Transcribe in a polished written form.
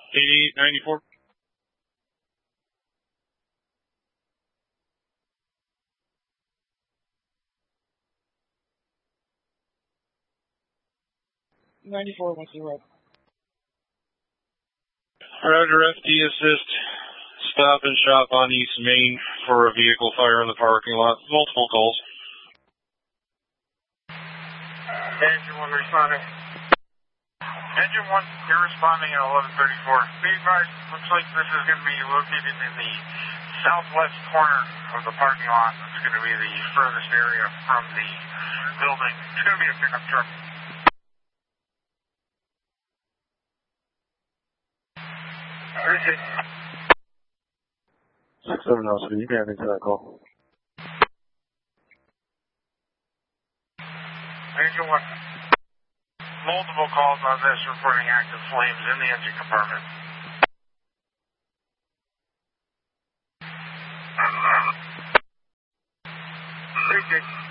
8894. Roger, FD assist. Stop and shop on East Main for a vehicle fire in the parking lot. Multiple calls. Engine 1 responding. Engine 1, you're responding at 1134. Be advised, looks like this is going to be located in the southwest corner of the parking lot. It's going to be the furthest area from the building. It's going to be a pickup truck. Appreciate it. 67 LC, you can answer that call. Engine 1. Multiple calls on this reporting active flames in the engine compartment. Appreciate it.